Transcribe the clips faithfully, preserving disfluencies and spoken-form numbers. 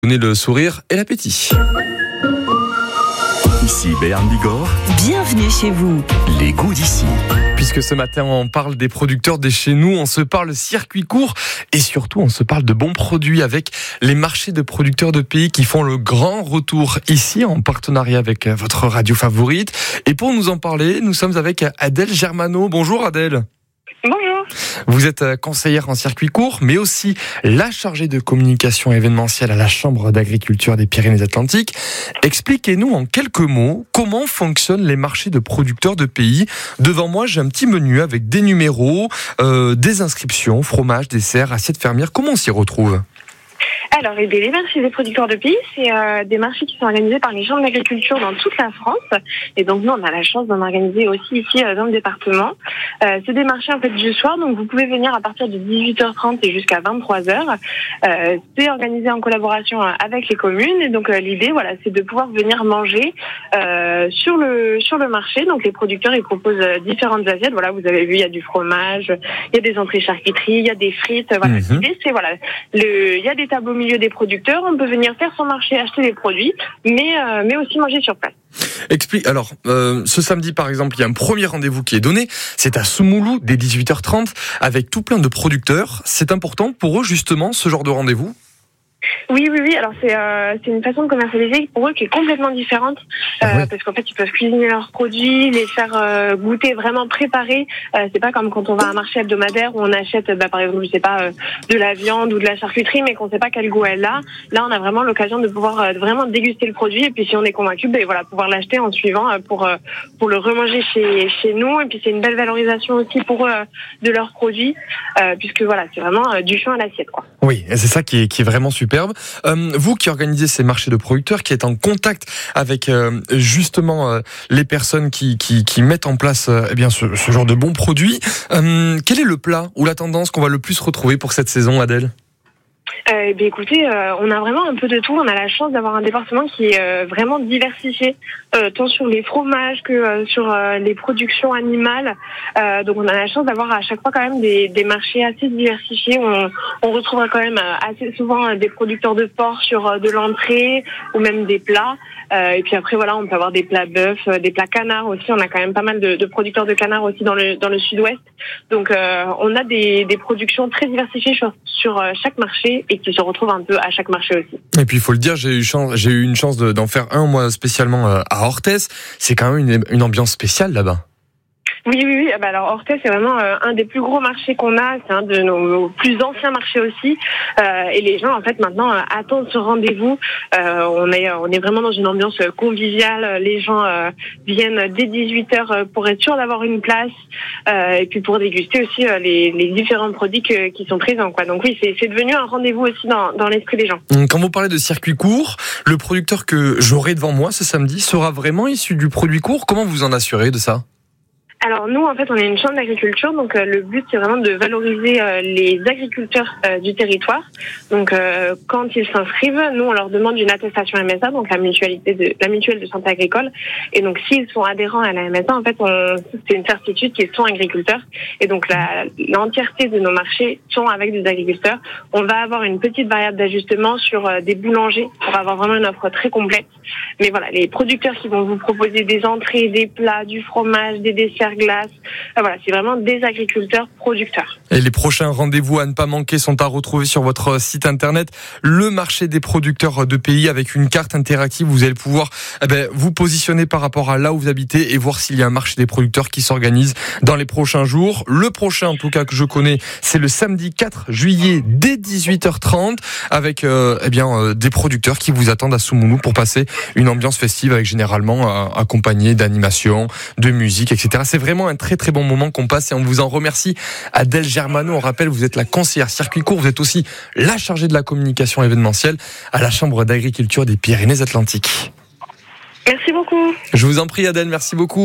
Donnez le sourire et l'appétit. Ici Béarn Bigorre. Bienvenue chez vous. Les goûts d'ici. Puisque ce matin on parle des producteurs de chez nous, on se parle circuit court et surtout on se parle de bons produits avec les marchés de producteurs de pays qui font le grand retour ici en partenariat avec votre radio favorite. Et pour nous en parler, nous sommes avec Adèle Germano. Bonjour Adèle. Bonjour. Vous êtes conseillère en circuit court, mais aussi la chargée de communication événementielle à la Chambre d'agriculture des Pyrénées-Atlantiques. Expliquez-nous en quelques mots comment fonctionnent les marchés de producteurs de pays. Devant moi, j'ai un petit menu avec des numéros, euh, des inscriptions, fromage, dessert, assiettes fermières. Comment on s'y retrouve ? Alors, eh bien, les marchés des producteurs de pays, c'est euh, des marchés qui sont organisés par les chambres d'agriculture dans toute la France. Et donc, nous, on a la chance d'en organiser aussi ici euh, dans le département. Euh, c'est des marchés en fait du soir, donc vous pouvez venir à partir de dix-huit heures trente et jusqu'à vingt-trois heures. Euh, c'est organisé en collaboration avec les communes. Et donc, euh, l'idée, voilà, c'est de pouvoir venir manger euh, sur le sur le marché. Donc, les producteurs, ils proposent euh, différentes assiettes. Voilà, vous avez vu, il y a du fromage, il y a des entrées charcuterie, il y a des frites. Voilà, Mmh. l'idée, c'est voilà, le, il y a des tables au milieu des producteurs, on peut venir faire son marché, acheter des produits, mais euh, mais aussi manger sur place. Explique. Alors, euh, ce samedi, par exemple, il y a un premier rendez-vous qui est donné. C'est à Soumoulou, dès dix-huit heures trente, avec tout plein de producteurs. C'est important pour eux, justement, ce genre de rendez-vous ? Oui, oui, oui. Alors c'est euh, c'est une façon de commercialiser pour eux qui est complètement différente, euh, Ah ouais. parce qu'en fait ils peuvent cuisiner leurs produits, les faire euh, goûter vraiment préparés. Euh, c'est pas comme quand on va à un marché hebdomadaire où on achète, bah, par exemple, je sais pas, euh, de la viande ou de la charcuterie, mais qu'on sait pas quel goût elle a. Là, on a vraiment l'occasion de pouvoir euh, vraiment déguster le produit, et puis si on est convaincu, ben voilà, pouvoir l'acheter en suivant euh, pour euh, pour le remanger chez chez nous. Et puis c'est une belle valorisation aussi pour eux euh, de leurs produits, euh, puisque voilà, c'est vraiment euh, du champ à l'assiette, quoi. Oui, et c'est ça qui est, qui est vraiment superbe. Euh, vous qui organisez ces marchés de producteurs, qui êtes en contact avec euh, justement euh, les personnes qui, qui, qui mettent en place euh, eh bien ce, ce genre de bons produits, euh, quel est le plat ou la tendance qu'on va le plus retrouver pour cette saison, Adèle ? Euh, eh bien, écoutez, euh, on a vraiment un peu de tout. On a la chance d'avoir un département qui est euh, vraiment diversifié, euh, tant sur les fromages que euh, sur euh, les productions animales. Euh, donc, on a la chance d'avoir à chaque fois quand même des, des marchés assez diversifiés. On, on retrouvera quand même euh, assez souvent euh, des producteurs de porc sur euh, de l'entrée ou même des plats. Euh, et puis après, voilà, on peut avoir des plats bœufs, euh, des plats canards aussi. On a quand même pas mal de, de producteurs de canards aussi dans le dans le sud-ouest. Donc, euh, on a des, des productions très diversifiées sur, sur euh, chaque marché, et qui se retrouvent un peu à chaque marché aussi. Et puis il faut le dire, j'ai eu chance, j'ai eu une chance de, d'en faire un moi spécialement euh, à Orthez. C'est quand même une, une ambiance spéciale là-bas. Oui, oui, oui. Bah alors Orthez, c'est vraiment euh, un des plus gros marchés qu'on a. C'est un de nos, nos plus anciens marchés aussi. Euh, et les gens, en fait, maintenant, euh, attendent ce rendez-vous. Euh, on est, on est vraiment dans une ambiance conviviale. Les gens euh, viennent dès dix-huit heures pour être sûrs d'avoir une place, euh, et puis pour déguster aussi euh, les, les différents produits que, qui sont présents, quoi. Donc oui, c'est, c'est devenu un rendez-vous aussi dans, dans l'esprit des gens. Quand vous parlez de circuit court, le producteur que j'aurai devant moi ce samedi sera vraiment issu du produit court. Comment vous en assurez de ça ? Alors nous, en fait, on est une chambre d'agriculture, donc euh, le but c'est vraiment de valoriser euh, les agriculteurs euh, du territoire. Donc euh, quand ils s'inscrivent, nous on leur demande une attestation M S A, donc la mutualité de la mutuelle de santé agricole. Et donc s'ils sont adhérents à la M S A, en fait, on, c'est une certitude qu'ils sont agriculteurs. Et donc la, l'entièreté de nos marchés sont avec des agriculteurs. On va avoir une petite variable d'ajustement sur euh, des boulangers pour avoir vraiment une offre très complète. Mais voilà, les producteurs qui vont vous proposer des entrées, des plats, du fromage, des desserts glace. Voilà, c'est vraiment des agriculteurs producteurs. Et les prochains rendez-vous à ne pas manquer sont à retrouver sur votre site internet, le marché des producteurs de pays, avec une carte interactive. Vous allez pouvoir eh ben, vous positionner par rapport à là où vous habitez et voir s'il y a un marché des producteurs qui s'organise dans les prochains jours. Le prochain, en tout cas, que je connais, c'est le samedi quatre juillet dès dix-huit heures trente, avec euh, eh bien euh, des producteurs qui vous attendent à Soumoulou pour passer une ambiance festive, avec généralement euh, accompagné d'animation, de musique, et cetera. C'est vraiment un très très bon moment qu'on passe et on vous en remercie. Adèle Germano, on rappelle, vous êtes la conseillère circuit court, vous êtes aussi la chargée de la communication événementielle à la Chambre d'agriculture des Pyrénées-Atlantiques. Merci beaucoup. Je vous en prie, Adèle, merci beaucoup.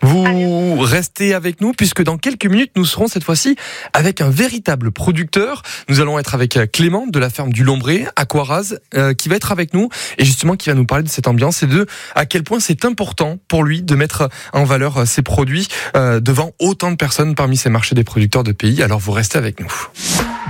Vous restez avec nous, puisque dans quelques minutes, nous serons cette fois-ci avec un véritable producteur. Nous allons être avec Clément de la ferme du Lombré à Coiraz, euh, qui va être avec nous et justement qui va nous parler de cette ambiance et de à quel point c'est important pour lui de mettre en valeur ses produits euh, devant autant de personnes parmi ces marchés des producteurs de pays. Alors vous restez avec nous.